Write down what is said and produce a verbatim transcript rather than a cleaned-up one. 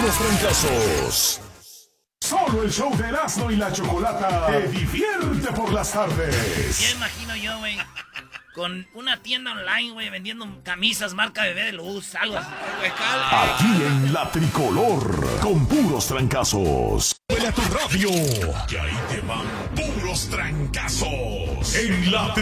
puros trancazos. Solo el show de Erasmo y la Chocolata te divierte por las tardes. Ya imagino yo, güey, con una tienda online, güey, vendiendo camisas marca Bebé de Luz, algo así. Aquí en La Tricolor, con puros trancazos. ¡Huele a tu radio! Que ahí te van puros trancazos. En La